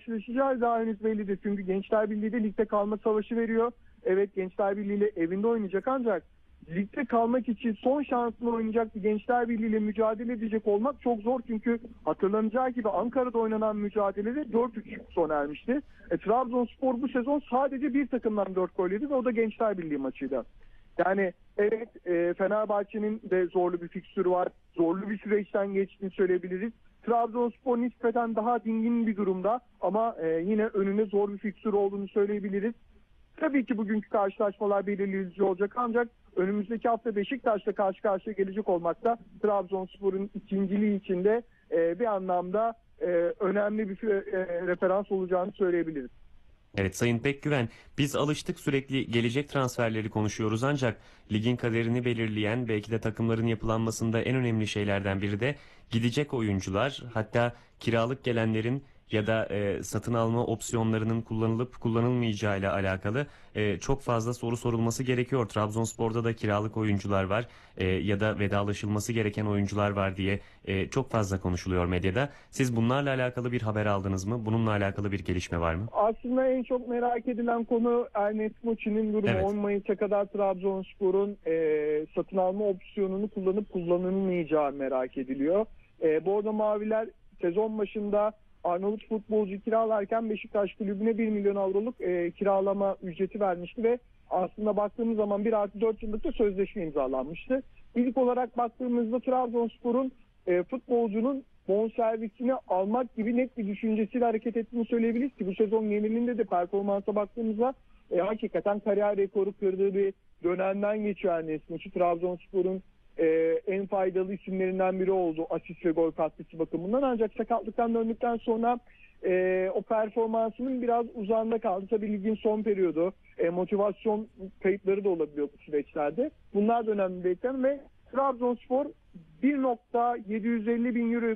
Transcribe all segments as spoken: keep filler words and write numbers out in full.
karşılaşacağı daha henüz belli değil. Çünkü Gençler Birliği de ligde kalma savaşı veriyor. Evet, Gençler Birliği ile evinde oynayacak ancak ligde kalmak için son şansını oynayacak bir Gençler Birliği ile mücadele edecek olmak çok zor. Çünkü hatırlanacağı gibi Ankara'da oynanan mücadelede dört üç sona ermişti. E, Trabzonspor bu sezon sadece bir takımdan dört gol yedi ve o da Gençler Birliği maçıydı. Yani evet, e, Fenerbahçe'nin de zorlu bir fikstürü var. Zorlu bir süreçten geçtiğini söyleyebiliriz. Trabzonspor nispeten daha dingin bir durumda ama e, yine önüne zor bir fikstür olduğunu söyleyebiliriz. Tabii ki bugünkü karşılaşmalar belirleyici olacak ancak önümüzdeki hafta Beşiktaş'la karşı karşıya gelecek olmak da Trabzonspor'un ikinciliği içinde e, bir anlamda e, önemli bir e, referans olacağını söyleyebiliriz. Evet Sayın Pekgüven, biz alıştık sürekli gelecek transferleri konuşuyoruz ancak ligin kaderini belirleyen belki de takımların yapılanmasında en önemli şeylerden biri de gidecek oyuncular, hatta kiralık gelenlerin ya da e, satın alma opsiyonlarının kullanılıp kullanılmayacağı ile alakalı e, çok fazla soru sorulması gerekiyor. Trabzonspor'da da kiralık oyuncular var e, ya da vedalaşılması gereken oyuncular var diye e, çok fazla konuşuluyor medyada. Siz bunlarla alakalı bir haber aldınız mı? Bununla alakalı bir gelişme var mı? Aslında en çok merak edilen konu Ernest Muçi'nin durumu. Evet. on Mayıs'a kadar Trabzonspor'un e, satın alma opsiyonunu kullanıp kullanılmayacağı merak ediliyor. E, Bordo Maviler sezon başında Arnavut futbolcu kiralarken Beşiktaş kulübüne bir milyon avroluk e, kiralama ücreti vermişti ve aslında baktığımız zaman bir artı dört yıllık da sözleşme imzalanmıştı. İlk olarak baktığımızda Trabzonspor'un e, futbolcunun bonservisini almak gibi net bir düşüncesiyle hareket ettiğini söyleyebiliriz ki bu sezon genelinde de performansa baktığımızda e, hakikaten kariyer rekoru kırdığı bir dönemden geçiyor Ernest Muçi. Trabzonspor'un e, en faydalı isimlerinden biri oldu asist ve gol katkısı bakımından, ancak sakatlıktan döndükten sonra e, o performansının biraz uzağında kaldı. Tabii ligin son periyodu, e, motivasyon kayıpları da olabiliyor bu süreçlerde. Bunlar da önemli bir etken ve Trabzonspor bir milyon yedi yüz elli bin euroyu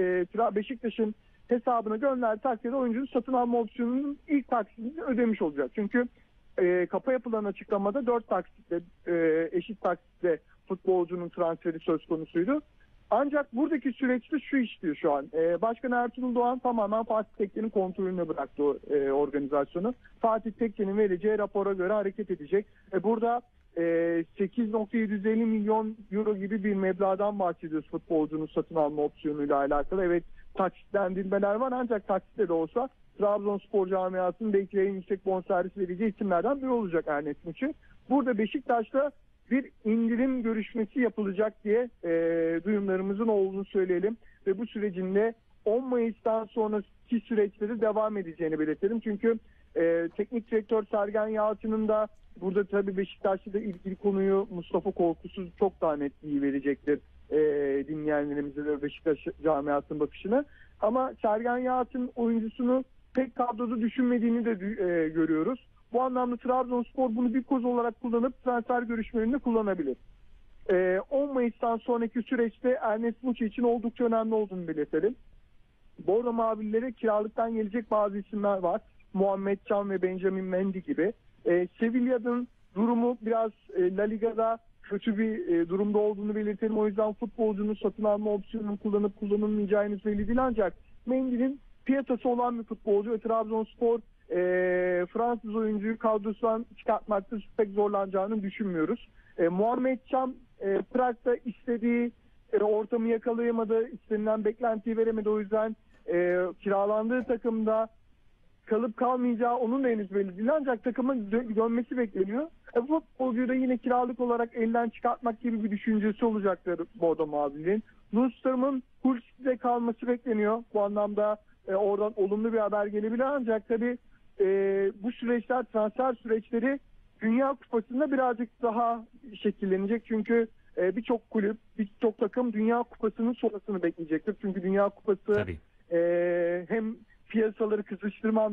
e, Beşiktaş'ın hesabına gönderdiği takdirde oyuncunun satın alma opsiyonunun ilk taksitini ödemiş olacak. Çünkü e, kapa yapılan açıklamada dört taksitle e, eşit taksitle futbolcunun transferi söz konusuydu. Ancak buradaki süreçte şu işliyor şu an. E, Başkan Ertuğrul Doğan tamamen Fatih Tekke'nin kontrolüne bıraktı o e, organizasyonu. Fatih Tekke'nin vereceği rapora göre hareket edecek. E, burada e, sekiz milyon yedi yüz elli milyon euro gibi bir meblağdan bahsediyoruz futbolcunun satın alma opsiyonuyla alakalı. Evet, taksitlendirmeler var ancak taksitle de olsa Trabzonspor camiasının belki en yüksek bonservis vereceği isimlerden biri olacak Ernest Muçi. Burada Beşiktaş'ta bir indirim görüşmesi yapılacak diye e, duyumlarımızın olduğunu söyleyelim. Ve bu sürecin de on Mayıs'tan sonraki süreçleri devam edeceğini belirtelim. Çünkü e, teknik direktör Sergen Yalçın'ın da burada tabii Beşiktaş'ta da ilgili konuyu Mustafa Korkusuz çok daha net iyi verecektir e, dinleyenlerimize ve Beşiktaş camiasının bakışını. Ama Sergen Yalçın oyuncusunu pek kadroda düşünmediğini de e, görüyoruz. Bu anlamda Trabzonspor bunu bir koz olarak kullanıp transfer görüşmelerinde kullanabilir. Ee, on Mayıs'tan sonraki süreçte Ernest Muçi için oldukça önemli olduğunu belirtelim. Bordo Mavililere kiralıktan gelecek bazı isimler var. Muhammed Can ve Benjamin Mendy gibi. Ee, Sevilla'nın durumu biraz e, La Liga'da kötü bir e, durumda olduğunu belirtelim. O yüzden futbolcunun satın alma opsiyonunu kullanıp kullanılmayacağı henüz belli değil, ancak Mendy'nin piyasası olan bir futbolcu ve Trabzonspor E, Fransız oyuncuyu kadrosundan çıkartmakta pek zorlanacağını düşünmüyoruz. E, Muhammed Çam e, Prag'da istediği e, ortamı yakalayamadı, istenilen beklentiyi veremedi. O yüzden e, kiralandığı takımda kalıp kalmayacağı onun da henüz belli değil, ancak takıma dö- dönmesi bekleniyor. E, bu futbolcuyu da yine kiralık olarak elden çıkartmak gibi bir düşüncesi olacaktır Bordo Mavili'nin. Lundström'ün Hull City'de kalması bekleniyor. Bu anlamda e, oradan olumlu bir haber gelebilir, ancak tabii e, bu süreçler, transfer süreçleri Dünya Kupası'nda birazcık daha şekillenecek. Çünkü e, birçok kulüp, birçok takım Dünya Kupası'nın sonrasını bekleyecektir. Çünkü Dünya Kupası Tabii. e, hem piyasaları kızıştırma